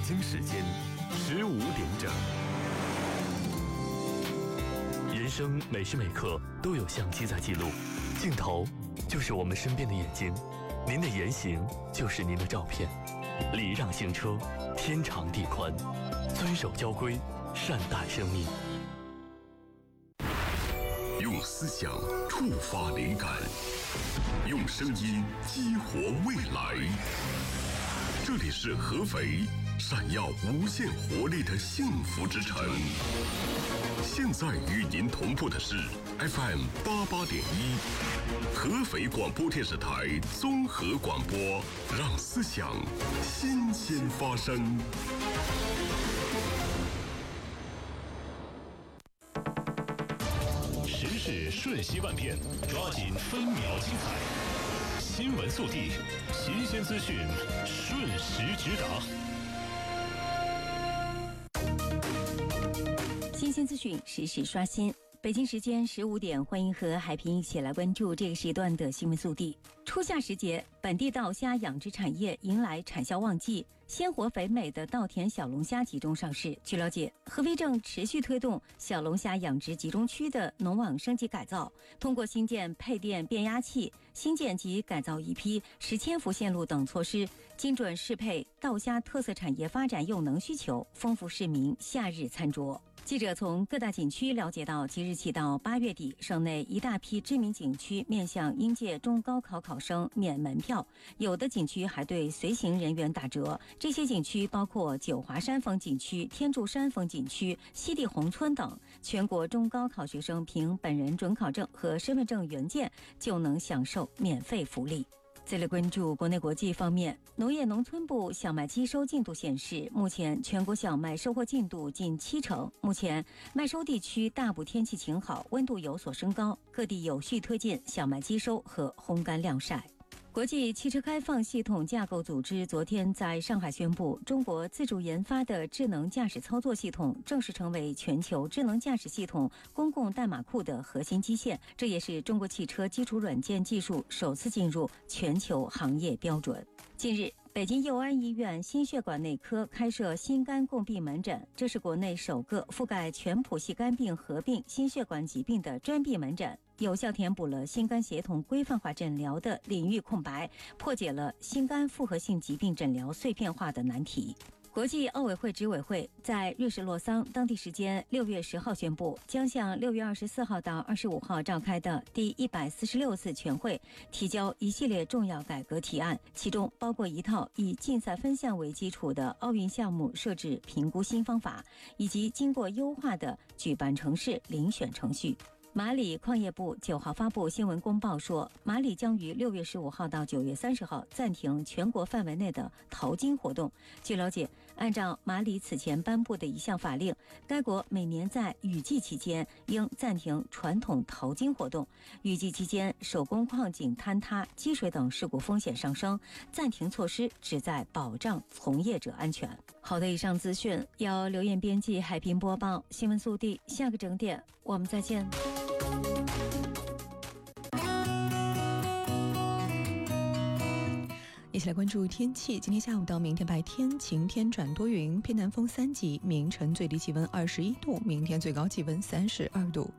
京时间15点整。人生每时每刻都有相机在记录，镜头就是我们身边的眼睛，您的言行就是您的照片。礼让行车，天长地宽，遵守交规，善待生命。 用思想触发灵感，用声音激活未来。这里是合肥闪耀无限活力的幸福之城。现在与您同步的是 FM 88.1，合肥广播电视台综合广播，让思想新鲜发生。 时事瞬息万变，抓紧分秒精彩。新闻速递，新鲜资讯，瞬时直达。 新鲜资讯，实时刷新。北京时间15点，欢迎和海平一起来关注这个时段的新闻速递。初夏时节，本地稻虾养殖产业迎来产销旺季，鲜活肥美的稻田小龙虾集中上市。据了解，合肥正持续推动小龙虾养殖集中区的农网升级改造，通过新建配电变压器、新建及改造一批10千伏线路等措施，精准适配稻虾特色产业发展用能需求，丰富市民夏日餐桌。记者从各大景区了解到，即日起到8月底，省内一大批知名景区面向应届中高考考生免门票，有的景区还对随行人员打折。这些景区包括九华山风景区、天柱山风景区、西递宏村等。全国中高考学生凭本人准考证和身份证原件就能享受免费福利。再来关注国内国际方面，农业农村部小麦机收进度显示，目前全国小麦收获进度近70%。目前麦收地区大部天气晴好，温度有所升高，各地有序推进小麦机收和烘干晾晒。国际汽车开放系统架构组织昨天在上海宣布，中国自主研发的智能驾驶操作系统正式成为全球智能驾驶系统公共代码库的核心基线，这也是中国汽车基础软件技术首次进入全球行业标准。近日，北京佑安医院心血管内科开设心肝共病门诊，这是国内首个覆盖全谱系肝病合并心血管疾病的专病门诊，有效填补了心肝协同规范化诊疗的领域空白，破解了心肝复合性疾病诊疗碎片化的难题。国际奥委会执委会在瑞士洛桑当地时间6月10号宣布，将向6月24号到25号召开的第146次全会提交一系列重要改革提案，其中包括一套以竞赛分项为基础的奥运项目设置评估新方法，以及经过优化的举办城市遴选程序。马里矿业部9号发布新闻公报说，马里将于6月15号到9月30号暂停全国范围内的淘金活动。据了解，按照马里此前颁布的一项法令，该国每年在雨季期间应暂停传统淘金活动。雨季期间，手工矿井坍塌、积水等事故风险上升，暂停措施旨在保障从业者安全。好的，以上资讯由刘艳编辑，海平播报。新闻速递，下个整点我们再见。 一起来关注天气。今天下午到明天白天晴天转多云，偏南风3级，明晨最低气温21度，明天最高气温32度。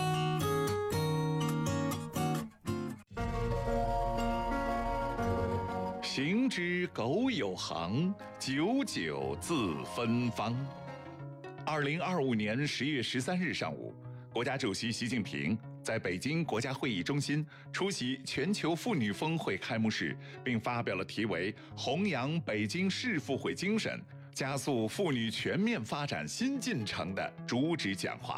行之苟有行，久久自芬芳。2025年10月13日上午，国家主席习近平在北京国家会议中心出席全球妇女峰会开幕式，并发表了题为《弘扬北京市妇会精神，加速妇女全面发展新进程》的主旨讲话。